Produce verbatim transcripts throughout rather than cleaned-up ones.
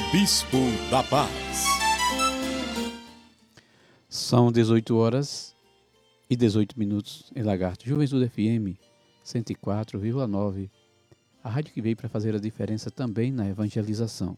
Bispo da Paz. São dezoito horas e dezoito minutos em Lagarto. Juventude F M cento e quatro vírgula nove. A rádio que veio para fazer a diferença também na evangelização.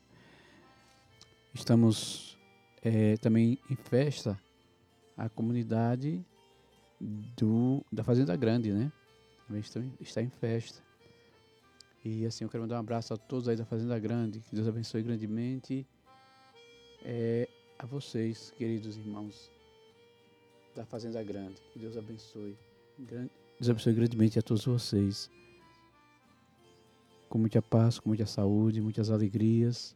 Estamos é, também em festa a comunidade do, da Fazenda Grande, né? Também está, está em festa. E assim, eu quero mandar um abraço a todos aí da Fazenda Grande. Que Deus abençoe grandemente é, a vocês, queridos irmãos da Fazenda Grande. Que Deus abençoe. Deus abençoe grandemente a todos vocês. Com muita paz, com muita saúde, muitas alegrias.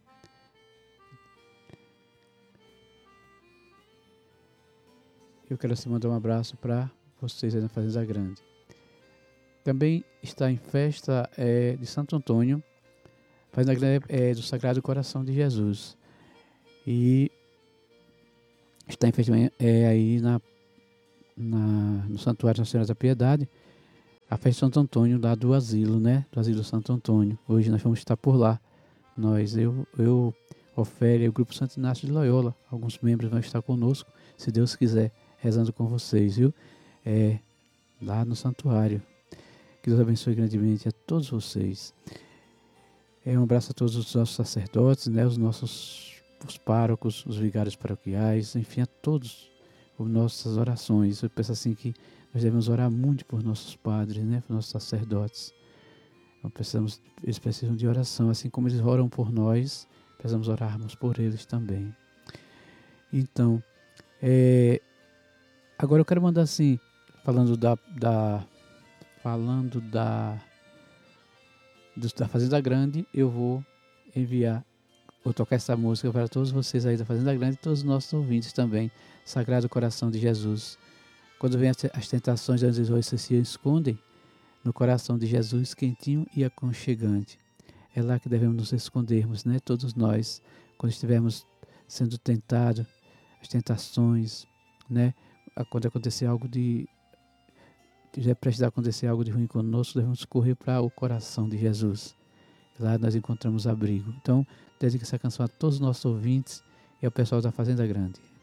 Eu quero assim mandar um abraço para vocês aí na Fazenda Grande. Também está em festa é, de Santo Antônio, Fazenda Grande é, do Sagrado Coração de Jesus. E está em festa é, aí na, na, no Santuário Nossa Senhora da Piedade, a festa de Santo Antônio, lá do asilo, né? Do asilo Santo Antônio. Hoje nós vamos estar por lá. Nós, eu, eu Ofélia e o Grupo Santo Inácio de Loyola, alguns membros vão estar conosco, se Deus quiser, rezando com vocês, viu? É, lá no santuário. Que Deus abençoe grandemente a todos vocês. É, um abraço a todos os nossos sacerdotes, né? Os nossos os párocos, os vigários paroquiais, enfim, a todos as nossas orações. Eu penso assim que nós devemos orar muito por nossos padres, né? Por nossos sacerdotes. Então, precisamos, eles precisam de oração, assim como eles oram por nós, precisamos orarmos por eles também. Então, é, agora eu quero mandar assim, falando da, da falando da, da Fazenda Grande, eu vou enviar, vou tocar essa música para todos vocês aí da Fazenda Grande e todos os nossos ouvintes também. Sagrado Coração de Jesus. Quando vem as tentações, as vocês se escondem no coração de Jesus, quentinho e aconchegante. É lá que devemos nos escondermos, né? Todos nós, quando estivermos sendo tentados, as tentações, né? Quando acontecer algo de estiver prestes a acontecer algo de ruim conosco, devemos correr para o coração de Jesus. Lá nós encontramos abrigo. Então, dedico essa canção a todos os nossos ouvintes e ao pessoal da Fazenda Grande.